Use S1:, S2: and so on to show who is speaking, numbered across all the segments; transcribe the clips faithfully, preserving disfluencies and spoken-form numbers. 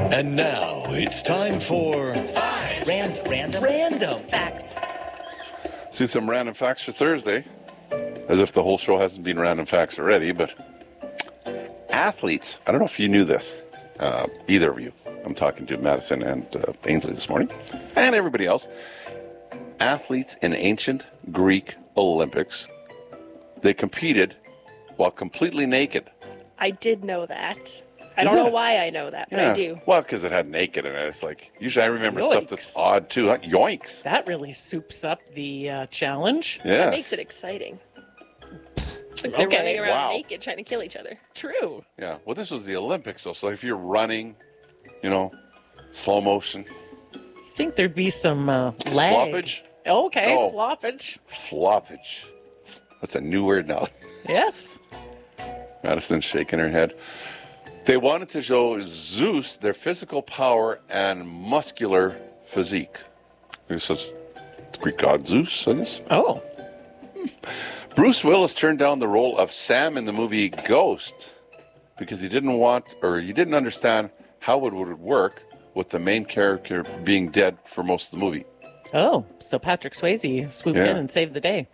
S1: And now it's time for
S2: Five Random, random, random
S3: Facts.
S4: See some random facts for Thursday. As if the whole show hasn't been random facts already, but athletes. I don't know if you knew this, uh, either of you. I'm talking to Madison and uh, Ainsley this morning, and everybody else. Athletes in ancient Greek Olympics, they competed while completely naked.
S3: I did know that. I
S4: Isn't
S3: don't know
S4: it?
S3: why I know that, but
S4: Yeah.
S3: I do.
S4: Well, because it had naked in it. It's like, usually I remember stuff
S5: Yoinks.
S4: that's odd too. Huh? Yoinks.
S5: That really soups up the uh, challenge.
S4: Yeah.
S3: That makes it exciting. It's like
S5: Okay.
S3: they're running around
S4: Wow.
S3: naked trying to kill each other.
S5: True.
S4: Yeah. Well, this was the Olympics, though. So if you're running, you know, slow motion,
S5: I think there'd be some uh, lag.
S4: floppage,
S5: Okay,
S4: Oh.
S5: floppage.
S4: floppage. That's a new word now.
S5: Yes.
S4: Madison's shaking her head. They wanted to show Zeus their physical power and muscular physique. This is Greek god Zeus, I guess.
S5: Oh.
S4: Bruce Willis turned down the role of Sam in the movie Ghost because he didn't want, or he didn't understand how it would work with the main character being dead for most of the movie.
S5: Oh, so Patrick Swayze swooped
S4: Yeah.
S5: in and saved the day.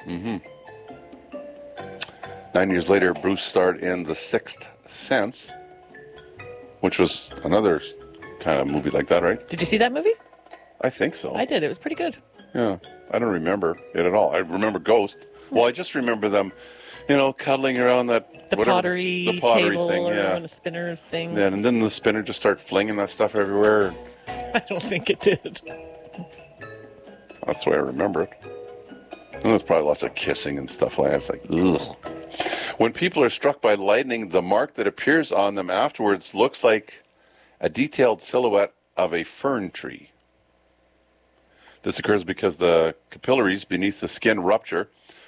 S4: Nine years later, Bruce starred in The Sixth Sense, which was another kind of movie like that, right?
S5: Did you see that movie?
S4: I think so.
S5: I did. It was pretty good.
S4: Yeah, I don't remember it at all. I remember Ghost. Well, I just remember them, you know, cuddling around that
S5: The
S4: whatever,
S5: pottery,
S4: the pottery
S5: table
S4: thing.
S5: or
S4: Yeah.
S5: on a spinner thing.
S4: Yeah, and then the spinner just started flinging that stuff everywhere.
S5: I don't think it did.
S4: That's the way I remember it. And there was probably lots of kissing and stuff like that. It's like, ugh. When people are struck by lightning, the mark that appears on them afterwards looks like a detailed silhouette of a fern tree. This occurs because the capillaries beneath the skin rupture,